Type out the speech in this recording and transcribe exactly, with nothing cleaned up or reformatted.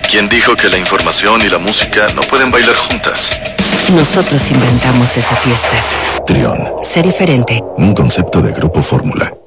¿Quién dijo que la información y la música no pueden bailar juntas? Nosotros inventamos esa fiesta. Trión. Sé diferente. Un concepto de Grupo Fórmula.